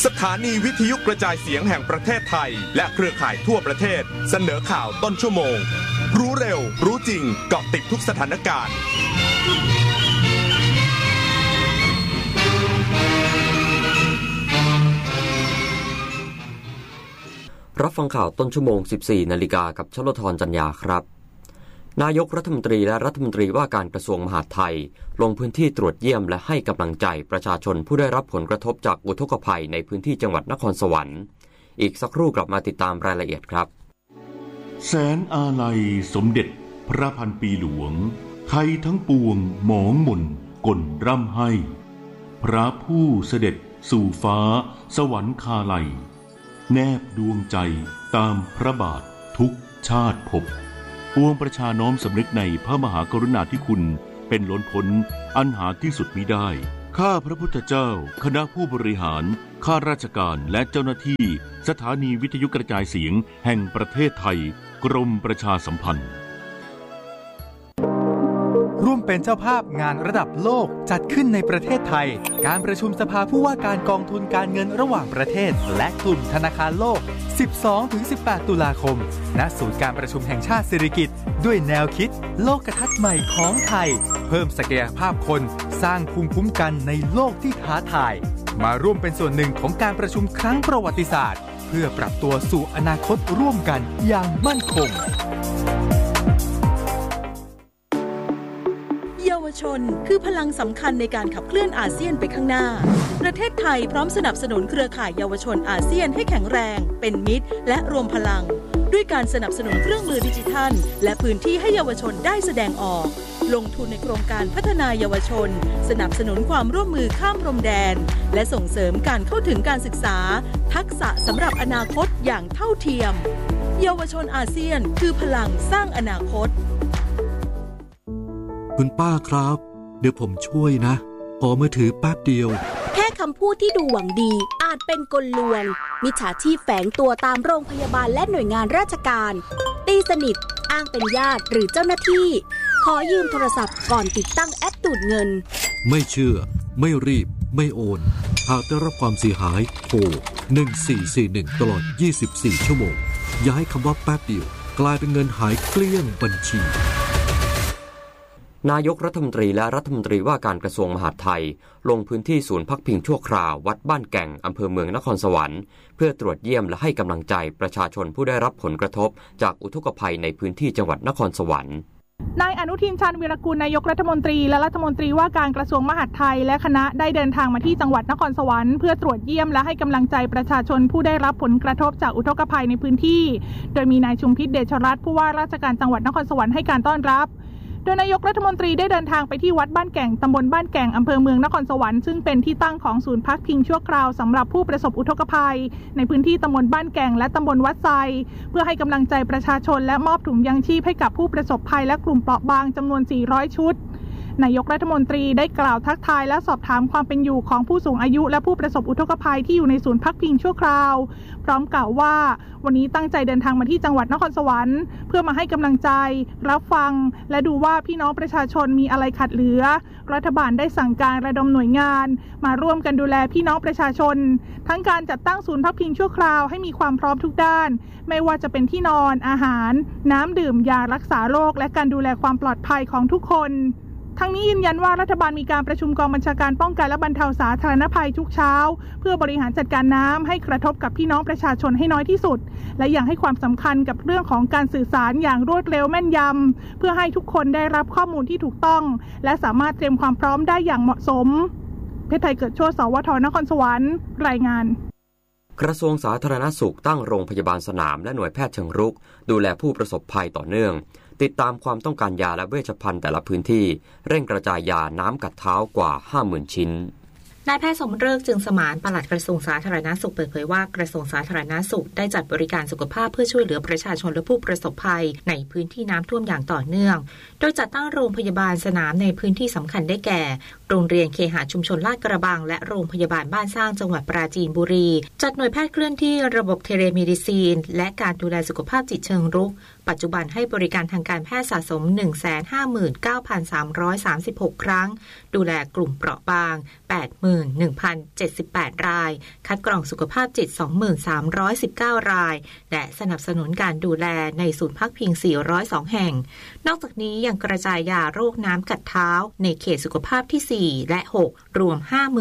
สถานีวิทยุกระจายเสียงแห่งประเทศไทยและเครือข่ายทั่วประเทศเสนอข่าวต้นชั่วโมงรู้เร็วรู้จริงเกาะติดทุกสถานการณ์รับฟังข่าวต้นชั่วโมง 14 นาฬิกากับชลธรจันยาครับนายกรัฐมนตรีและรัฐมนตรีว่าการกระทรวงมหาดไทยลงพื้นที่ตรวจเยี่ยมและให้กำลังใจประชาชนผู้ได้รับผลกระทบจากอุทกภัยในพื้นที่จังหวัดนครสวรรค์อีกสักครู่กลับมาติดตามรายละเอียดครับแสนอาลัยสมเด็จพระพันปีหลวงไทยทั้งปวงหมองหม่นก่นร่ำให้พระผู้เสด็จสู่ฟ้าสวรรคาลัยแนบดวงใจตามพระบาททุกชาติภพปวงประชาน้อมสำนึกในพระมหากรุณาธิคุณเป็นล้นพ้นอันหาที่สุดมิได้ข้าพระพุทธเจ้าคณะผู้บริหารข้าราชการและเจ้าหน้าที่สถานีวิทยุกระจายเสียงแห่งประเทศไทยกรมประชาสัมพันธ์ร่วมเป็นเจ้าภาพงานระดับโลกจัดขึ้นในประเทศไทยการประชุมสภาผู้ว่าการกองทุนการเงินระหว่างประเทศและกลุ่มธนาคารโลก 12-18 ตุลาคมณศูนย์การประชุมแห่งชาติสิริกิติ์ด้วยแนวคิดโลกทัศน์ใหม่ของไทยเพิ่มศักยภาพคนสร้างภูมิคุ้มกันในโลกที่ท้าทายมาร่วมเป็นส่วนหนึ่งของการประชุมครั้งประวัติศาสตร์เพื่อปรับตัวสู่อนาคตร่วมกันอย่างมั่นคงเยาวชนคือพลังสำคัญในการขับเคลื่อนอาเซียนไปข้างหน้าประเทศไทยพร้อมสนับสนุนเครือข่ายเยาวชนอาเซียนให้แข็งแรงเป็นมิตรและรวมพลังด้วยการสนับสนุนเครื่องมือดิจิทัลและพื้นที่ให้เยาวชนได้แสดงออกลงทุนในโครงการพัฒนาเยาวชนสนับสนุนความร่วมมือข้ามพรมแดนและส่งเสริมการเข้าถึงการศึกษาทักษะสำหรับอนาคตอย่างเท่าเทียมเยาวชนอาเซียนคือพลังสร้างอนาคตคุณป้าครับเดี๋ยวผมช่วยนะขอมือถือแป๊บเดียวแค่คำพูดที่ดูหวังดีอาจเป็นกลลวงมิจฉาชีพแฝงตัวตามโรงพยาบาลและหน่วยงานราชการตีสนิทอ้างเป็นญาติหรือเจ้าหน้าที่ขอยืมโทรศัพท์ก่อนติดตั้งแอปดูดเงินไม่เชื่อไม่รีบไม่โอนหากได้รับความเสียหายโทร1441ตลอด24ชั่วโมงอย่าให้คำว่าแป๊บเดียวกลายเป็นเงินหายเกลี้ยงบัญชีนายกรัฐมนตรีและรัฐมนตรีว่าการกระทรวงมหาดไทยลงพื้นที่ศูนย์พักพิงชั่วคราววัดบ้านแก่งอำเภอเมืองนครสวรรค์เพื่อตรวจเยี่ยมและให้กำลังใจประชาชนผู้ได้รับผลกระทบจากอุทกภัยในพื้นที่จังหวัดนครสวรรค์นายอนุทินชาญวีรกูลนายกรัฐมนตรีและรัฐมนตรีว่าการกระทรวงมหาดไทยและคณะได้เดินทางมาที่จังหวัดนครสวรรค์เพื่อตรวจเยี่ยมและให้กำลังใจประชาชนผู้ได้รับผลกระทบจากอุทกภัยในพื้นที่โดยมีนายชุมพิษเดชรัตน์ผู้ว่าราชการจังหวัดนครสวรรค์ให้การต้อนรับโดยนายกรัฐมนตรีได้เดินทางไปที่วัดบ้านแก่งตำบลบ้านแก่งอำเภอเมืองนครสวรรค์ซึ่งเป็นที่ตั้งของศูนย์พักพิงชั่วคราวสำหรับผู้ประสบอุทกภัยในพื้นที่ตำบลบ้านแก่งและตำบลวัดไซเพื่อให้กำลังใจประชาชนและมอบถุงยังชีพให้กับผู้ประสบภัยและกลุ่มเปราะบางจำนวน400ชุดนายกรัฐมนตรีได้กล่าวทักทายและสอบถามความเป็นอยู่ของผู้สูงอายุและผู้ประสบอุทกภัยที่อยู่ในศูนย์พักพิงชั่วคราวพร้อมกล่าวว่าวันนี้ตั้งใจเดินทางมาที่จังหวัดนครสวรรค์เพื่อมาให้กำลังใจรับฟังและดูว่าพี่น้องประชาชนมีอะไรขาดเหลือรัฐบาลได้สั่งการระดมหน่วยงานมาร่วมกันดูแลพี่น้องประชาชนทั้งการจัดตั้งศูนย์พักพิงชั่วคราวให้มีความพร้อมทุกด้านไม่ว่าจะเป็นที่นอนอาหารน้ำดื่มยารักษาโรคและการดูแลความปลอดภัยของทุกคนทั้งนี้ยืนยันว่ารัฐบาลมีการประชุมกองบัญชาการป้องกันและบรรเทาสาธารณภัยทุกเช้าเพื่อบริหารจัดการน้ำให้กระทบกับพี่น้องประชาชนให้น้อยที่สุดและยังให้ความสำคัญกับเรื่องของการสื่อสารอย่างรวดเร็วแม่นยำเพื่อให้ทุกคนได้รับข้อมูลที่ถูกต้องและสามารถเตรียมความพร้อมได้อย่างเหมาะสมเพชรไทยเกิดโชติสวทนครสวรรค์รายงานกระทรวงสาธารณสุขตั้งโรงพยาบาลสนามและหน่วยแพทย์เชิงรุกดูแลผู้ประสบภัยต่อเนื่องติดตามความต้องการยาและเวชภัณฑ์แต่ละพื้นที่เร่งกระจายยาน้ำกัดเท้ากว่า 50,000 ชิ้นนายแพทย์สมฤกษ์จึงสมานปลัดกระทรวงสาธารณสุขเปิดเผยว่ากระทรวงสาธารณสุขได้จัดบริการสุขภาพเพื่อช่วยเหลือประชาชนและผู้ประสบภัยในพื้นที่น้ำท่วมอย่างต่อเนื่องโดยจัดตั้งโรงพยาบาลสนามในพื้นที่สำคัญได้แก่โโรงเรียนเคหะชุมชนลาดกระบังและโรงพยาบาลบ้านสร้างจังหวัดปราจีนบุรีจัดหน่วยแพทย์เคลื่อนที่ระบบเทเลเมดิซีนและการดูแลสุขภาพจิตเชิงรุกปัจจุบันให้บริการทางการแพทย์สะสม 159,336 ครั้งดูแลกลุ่มเปราะบาง 81,078 รายคัดกรองสุขภาพจิต 2319 รายและสนับสนุนการดูแลในศูนย์พักพิง 402 แห่งนอกจากนี้ยังกระจายยาโรคน้ำกัดเท้าในเขตสุขภาพที่ 4 และ 6 รวม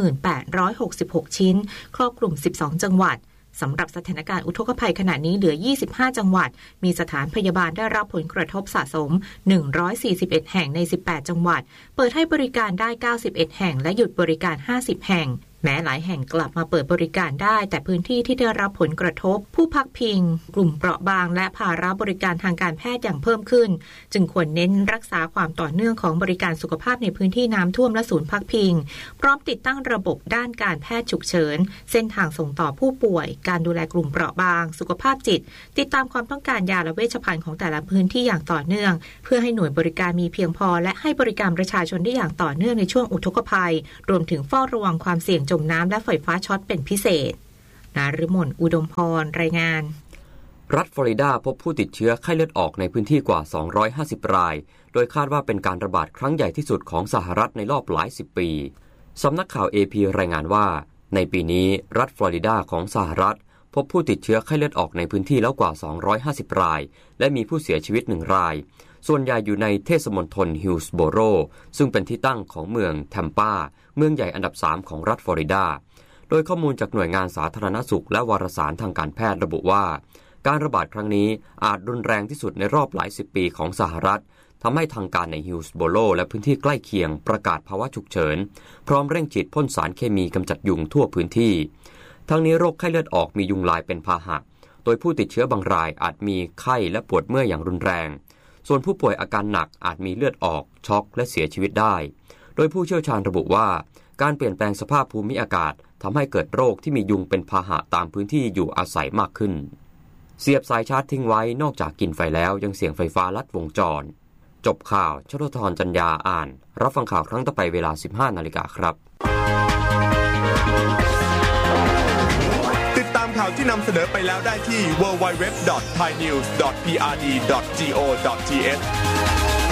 5,866 ชิ้นครอบคลุม 12 จังหวัดสำหรับสถานการณ์อุทกภัยขณะนี้เหลือ 25 จังหวัดมีสถานพยาบาลได้รับผลกระทบสะสม 141 แห่งใน 18 จังหวัดเปิดให้บริการได้ 91 แห่งและหยุดบริการ 50 แห่งแม้หลายแห่งกลับมาเปิดบริการได้แต่พื้นที่ที่ได้รับผลกระทบผู้พักพิงกลุ่มเปราะบางและภาระบริการทางการแพทย์อย่างเพิ่มขึ้นจึงควรเน้นรักษาความต่อเนื่องของบริการสุขภาพในพื้นที่น้ำท่วมและศูนย์พักพิงพร้อมติดตั้งระบบด้านการแพทย์ฉุกเฉินเส้นทางส่งต่อผู้ป่วยการดูแลกลุ่มเปราะบางสุขภาพจิตติดตามความต้องการยาและเวชภัณฑ์ของแต่ละพื้นที่อย่างต่อเนื่องเพื่อให้หน่วยบริการมีเพียงพอและให้บริการประชาชนได้อย่างต่อเนื่องในช่วงอุทกภัยรวมถึงเฝ้าระวังความเสี่ยงจมน้ำและไฟฟ้าช็อตเป็นพิเศษนฤมลอุดมพรรายงานรัฐฟลอริดาพบผู้ติดเชื้อไข้เลือดออกในพื้นที่กว่า250รายโดยคาดว่าเป็นการระบาดครั้งใหญ่ที่สุดของสหรัฐในรอบหลายสิบปีสำนักข่าว AP รายงานว่าในปีนี้รัฐฟลอริดาของสหรัฐพบผู้ติดเชื้อไข้เลือดออกในพื้นที่แล้วกว่า250รายและมีผู้เสียชีวิต1รายส่วนใหญ่อยู่ในเทศมณฑลฮิลส์โบโรซึ่งเป็นที่ตั้งของเมืองแทมปาเมืองใหญ่อันดับ3ของรัฐฟลอริดาโดยข้อมูลจากหน่วยงานสาธารณสุขและวารสารทางการแพทย์ระบุว่าการระบาดครั้งนี้อาจรุนแรงที่สุดในรอบหลายสิบปีของสหรัฐทำให้ทางการในฮิลส์โบโรและพื้นที่ใกล้เคียงประกาศภาวะฉุกเฉินพร้อมเร่งฉีดพ่นสารเคมีกำจัดยุงทั่วพื้นที่ทั้งนี้โรคไข้เลือดออกมียุงลายเป็นพาหะโดยผู้ติดเชื้อบางรายอาจมีไข้และปวดเมื่อยอย่างรุนแรงส่วนผู้ป่วยอาการหนักอาจมีเลือดออกช็อกและเสียชีวิตได้โดยผู้เชี่ยวชาญระบุว่าการเปลี่ยนแปลงสภาพภูมิอากาศทำให้เกิดโรคที่มียุงเป็นพาหะตามพื้นที่อยู่อาศัยมากขึ้นเสียบสายชาร์จทิ้งไว้นอกจากกินไฟแล้วยังเสี่ยงไฟฟ้าลัดวงจรจบข่าวชลธรจัญญาอ่านรับฟังข่าวครั้งต่อไปเวลา 15:00 น.ครับติดตามข่าวที่นำเสนอไปแล้วได้ที่ www.thainews.prd.go.th